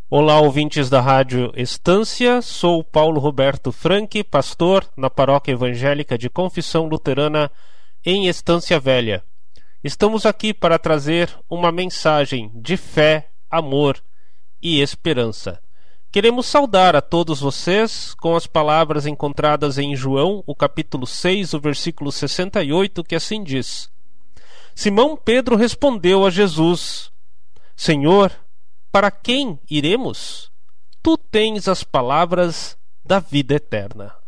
Olá, ouvintes da Rádio Estância, sou Paulo Roberto Franck, pastor na Paróquia Evangélica de Confissão Luterana em Estância Velha. Estamos aqui para trazer uma mensagem de fé, amor e esperança. Queremos saudar a todos vocês com as palavras encontradas em João, o capítulo 6, o versículo 68, que assim diz: Simão Pedro respondeu a Jesus: Senhor, para quem iremos? Tu tens as palavras da vida eterna.